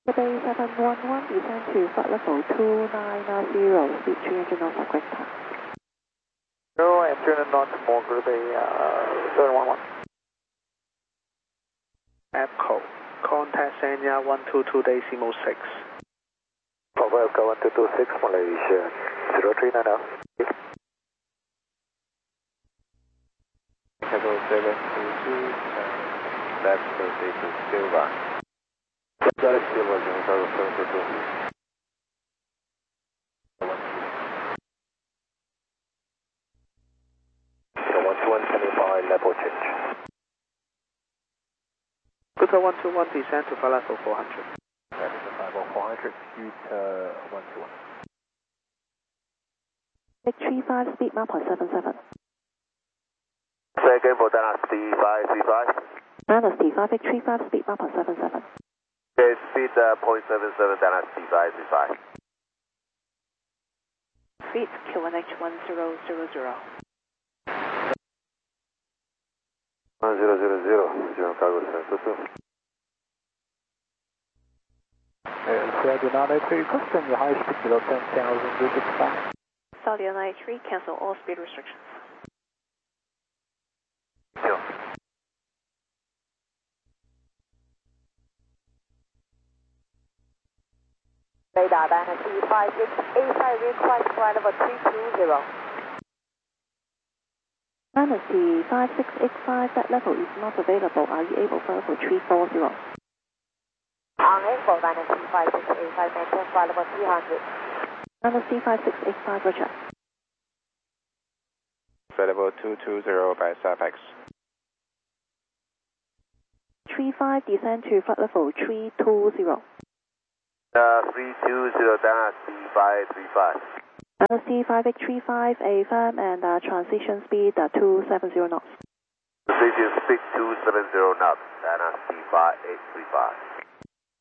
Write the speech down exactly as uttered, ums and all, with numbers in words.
Bay seven one one, descend to flight level two nine zero, speed three hundred knots at Great Time. Zero and three hundred knots, more Group Bay uh, seven one one. Echo, contact Sanya one two two decimal six. Bravo Echo one two two six, Malaysia, zero three nine zero. Echo seven two two, left proceed to Silva. That is Silva, Echo seven two two. one two one, standing by, level change. Good one two one, descend to flight level four hundred. That is the five oh four hundred, Scoot one two one. Big three five, speed map point seven seven. Second for Dynasty five three five. Dynasty five, Big three five, speed map point seven seven. Okay, speed uh, point seven seven, Dynasty five three five. Speed Q one H one zero zero zero. one zero zero zero, Regional Cargo Center two. Sierra Donado two, custom your high speed below ten thousand, good expand. Saudi nine three, cancel all speed restrictions. Sure. Radar Dynasty five six eight five, request flight level three two zero. Dynasty five six eight five, that level is not available. Are you able for level three four zero? On info, Dynasty five six eight five, maintain flight level three hundred. Dynasty five six eight five, roger. Flight level two two zero by Sapex. three five, descend to flight level three two zero. Uh, three two zero, Dynasty five three five. Dynasty five eight three five, a firm and uh, transition speed uh, two seven zero knots. Transition speed two seven zero knots, Dynasty five eight three five.